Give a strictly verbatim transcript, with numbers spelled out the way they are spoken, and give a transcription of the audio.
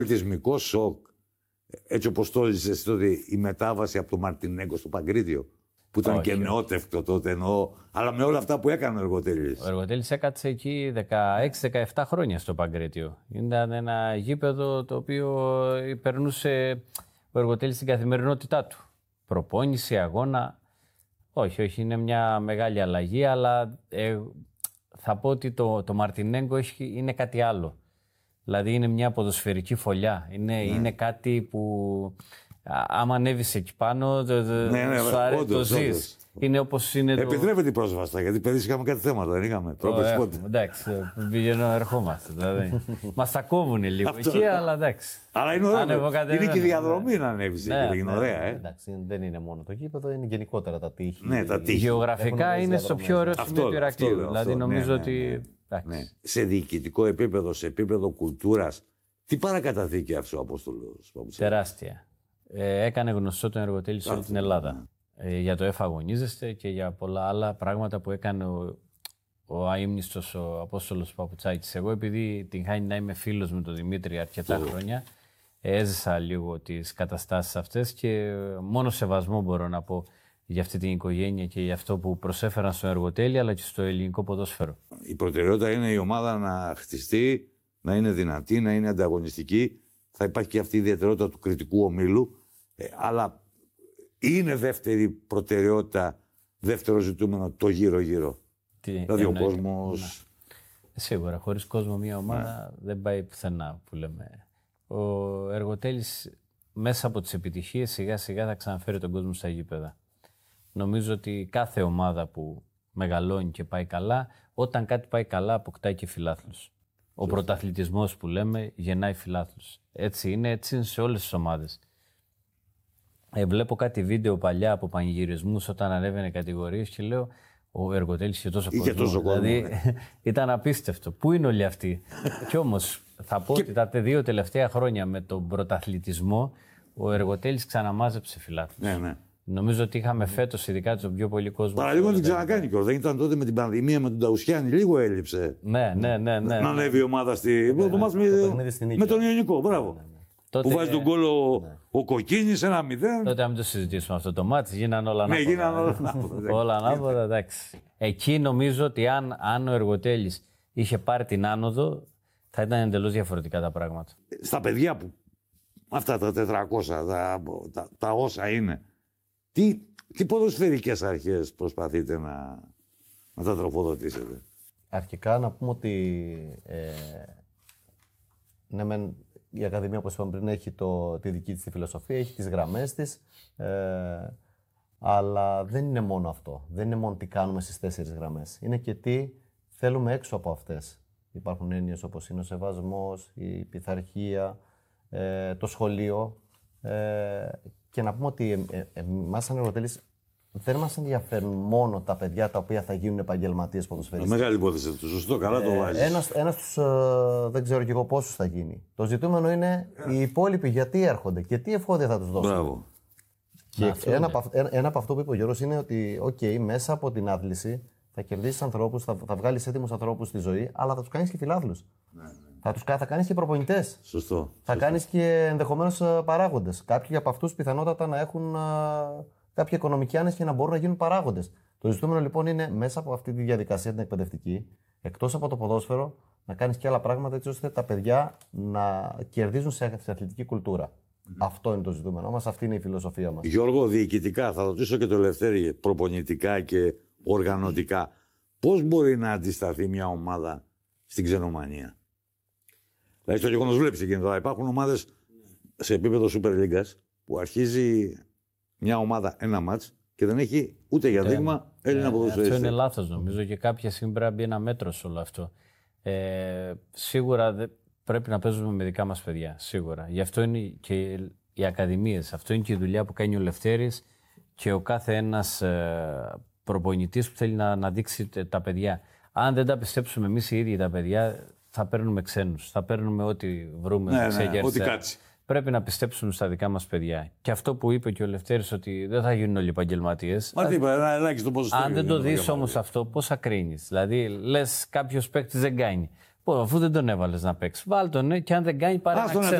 Πολιτισμικό σοκ, έτσι όπως το έζησες τότε, η μετάβαση από το Μαρτινέγκο στο Παγκρίτιο, που ήταν Όχι, και νεότευκτο τότε εννοώ, αλλά με όλα αυτά που έκανε ο Εργοτέλης. Ο Εργοτέλης έκατσε εκεί δεκαέξι δεκαεπτά χρόνια στο Παγκρίτιο. Ήταν ένα γήπεδο το οποίο περνούσε ο Εργοτέλης στην καθημερινότητά του. Προπόνηση, αγώνα. Όχι, όχι, είναι μια μεγάλη αλλαγή, αλλά ε, θα πω ότι το, το Μαρτινέγκο έχει, είναι κάτι άλλο. Δηλαδή είναι μια ποδοσφαιρική φωλιά. Είναι, ναι. είναι κάτι που άμα ανέβεις εκεί πάνω, το, ναι, ναι, σου αρέσει, όντως, το ζεις. Είναι όπως είναι το... Επιτρέπεται η πρόσβαση, γιατί πέρυσι είχαμε κάτι θέματα, δεν είχαμε. Oh, εντάξει, πηγαίνω, ερχόμαστε. Δηλαδή. Μας τα κόβουν λίγο εκεί, αλλά εντάξει. Αλλά είναι ωραίο. Είναι και η διαδρομή να ανέβεις εκεί, ναι, είναι ωραία. Ναι, ε. εντάξει, δεν είναι μόνο το γήπεδο, είναι γενικότερα τα τείχη. Ναι, τα τείχη. Γεωγραφικά είναι στο πιο ωραίο σημείο του Ηρακλείου. Δηλαδή νομίζω ότι... Ναι. Σε διοικητικό επίπεδο, σε επίπεδο κουλτούρας, τι παρακαταθήκη αυτό ο Απόστολος? Τεράστια. Ε, έκανε γνωστό τον Εργοτέλη σε όλη την Ελλάδα. Ε, για το ΕΦ αγωνίζεστε και για πολλά άλλα πράγματα που έκανε ο, ο αείμνηστος ο Απόστολος Παπουτσάκης. Εγώ, επειδή την χάνει να είμαι φίλος με τον Δημήτρη αρκετά oh. χρόνια, έζησα λίγο τις καταστάσεις αυτές και μόνο σεβασμό μπορώ να πω για αυτή την οικογένεια και για αυτό που προσέφεραν στο Εργοτέλη αλλά και στο ελληνικό ποδόσφαιρο. Η προτεραιότητα είναι η ομάδα να χτιστεί, να είναι δυνατή, να είναι ανταγωνιστική. Θα υπάρχει και αυτή η ιδιαιτερότητα του κριτικού ομίλου, ε, αλλά είναι δεύτερη προτεραιότητα, δεύτερο ζητούμενο το γύρω-γύρω. Τι, δηλαδή ο κόσμος... Σίγουρα, χωρίς κόσμο μια ομάδα ναι. δεν πάει πουθενά που λέμε. Ο Εργοτέλης μέσα από τις επιτυχίες σιγά-σιγά θα ξαναφέρει τον κόσμο στα γήπεδα. Νομίζω ότι κάθε ομάδα που μεγαλώνει και πάει καλά, όταν κάτι πάει καλά αποκτάει και φιλάθλους. Ο πρωταθλητισμός που λέμε γεννάει φιλάθλους. Έτσι είναι, έτσι είναι σε όλες τις ομάδες. Ε, βλέπω κάτι βίντεο παλιά από πανηγυρισμούς όταν ανέβαινε κατηγορίες και λέω ο Εργοτέλης είχε τόσο κόσμο. Τόσο δηλαδή κόσμο, ναι. ήταν απίστευτο. Πού είναι όλοι αυτοί? Κι όμως θα πω και... ότι τα δύο τελευταία χρόνια με τον πρωταθλητισμό ο Εργοτέλης ξαναμάζεψε φιλάθλους. Ναι, ναι. Νομίζω ότι είχαμε φέτος ειδικά τον πιο πολύ κόσμο. Παραλίγο να την ξανακάνει κιόλας. Δεν ήταν τότε με την πανδημία με τον Ταουσιάννη, λίγο έλειψε. Ναι, ναι, ναι. ναι. Να ανέβει η ομάδα στη... ναι, με... με τον Ιωνικό. Μπράβο. Ναι, ναι. Τότε... Που βάζει τον κόλλο ναι. ο Κοκκίνης ένα μηδέν. Τότε να μην το συζητήσουμε αυτό το μάτι, γίνανε όλα ανάποδα. Ναι, γίνανε όλα ανάποδα. Όλα ανάποδα, εντάξει. Εκεί νομίζω ότι αν, αν ο Εργοτέλης είχε πάρει την άνοδο, θα ήταν εντελώς διαφορετικά τα πράγματα. Στα παιδιά που αυτά τα τετρακόσια, τα, τα, τα όσα είναι, τι, τι ποδοσφαιρικές αρχές προσπαθείτε να, να τα τροφοδοτήσετε? Αρχικά να πούμε ότι ε, ναι, μεν, η Ακαδημία, όπως είπαμε πριν, έχει το, τη δική της τη φιλοσοφία, έχει τις γραμμές της, ε, αλλά δεν είναι μόνο αυτό. Δεν είναι μόνο τι κάνουμε στις τέσσερις γραμμές. Είναι και τι θέλουμε έξω από αυτές. Υπάρχουν έννοιες όπως είναι ο σεβασμός, η πειθαρχία, ε, το σχολείο. Ε, και να πούμε ότι ε, ε, εμάς σαν Εργοτέλης δεν μας ενδιαφέρουν μόνο τα παιδιά τα οποία θα γίνουν επαγγελματίες ποδοσφαιριστές. Μεγάλη υπόθεση αυτό, σωστό, καλά ε, το βάζεις. Ένας, ένας τους, ε, δεν ξέρω και εγώ πόσους θα γίνει. Το ζητούμενο είναι yeah. οι υπόλοιποι γιατί έρχονται και τι εφόδια θα τους δώσουν. Μπράβο. Και Να, ένα, από, ένα, ένα από αυτό που είπε ο Γιώργος είναι ότι okay, μέσα από την άθληση θα κερδίσεις ανθρώπους, θα, θα βγάλεις έτοιμους ανθρώπους στη ζωή, αλλά θα τους κάνεις και φιλάθλους. Ναι, ναι. Θα, τους, θα κάνεις και προπονητές. Σωστό. Θα κάνεις και ενδεχομένως παράγοντες. Κάποιοι από αυτούς πιθανότατα να έχουν α, κάποια οικονομική άνεση και να μπορούν να γίνουν παράγοντες. Το ζητούμενο λοιπόν είναι μέσα από αυτή τη διαδικασία την εκπαιδευτική, εκτός από το ποδόσφαιρο, να κάνεις και άλλα πράγματα έτσι ώστε τα παιδιά να κερδίζουν σε αθλητική κουλτούρα. Mm-hmm. Αυτό είναι το ζητούμενο μας, αυτή είναι η φιλοσοφία μας. Γιώργο, διοικητικά, θα ρωτήσω και το Ελευθέρη, προπονητικά και οργανωτικά, πώς μπορεί να αντισταθεί μια ομάδα στην ξενομανία? Δηλαδή, στο γεγονός βλέπεις εκεί τώρα, υπάρχουν ομάδες σε επίπεδο Super League που αρχίζει μια ομάδα ένα μάτς και δεν έχει ούτε για δείγμα ε, Έλληνα ε, ποδοσφαιριστή. Αυτό είναι λάθος νομίζω και κάποια στιγμή πρέπει να μπει ένα μέτρο σε όλο αυτό. Ε, σίγουρα δε, πρέπει να παίζουμε με δικά μας παιδιά, σίγουρα. Γι' αυτό είναι και οι ακαδημίες, αυτό είναι και η δουλειά που κάνει ο Λευτέρης και ο κάθε ένας ε, προπονητής που θέλει να, να δείξει τα παιδιά. Αν δεν τα πιστέψουμε εμείς οι ίδιοι τα παιδιά, θα παίρνουμε ξένους, θα παίρνουμε ό,τι βρούμε. Ναι, ναι, ό,τι κάτσει. Πρέπει να πιστέψουμε στα δικά μας παιδιά. Και αυτό που είπε και ο Λευτέρης ότι δεν θα γίνουν όλοι επαγγελματίες. Μα τι είπα, ένα ελάχιστο ποσοστό. Αν δεν το δεις όμως αυτό, πώς θα κρίνεις? Δηλαδή, λες κάποιος παίκτης δεν κάνει. Πω, αφού δεν τον έβαλες να παίξει, βάλ τον, ναι, και αν δεν κάνει, πάρε ένα ξένο.